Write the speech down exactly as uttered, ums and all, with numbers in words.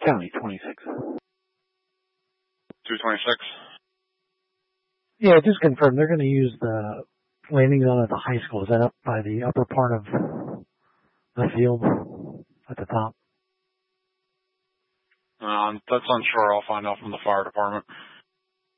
County, twenty-six. two twenty-six? Yeah, just confirm. They're going to use the landing zone at the high school. Is that up by the upper part of the field at the top? Um, that's unsure. I'll find out from the fire department.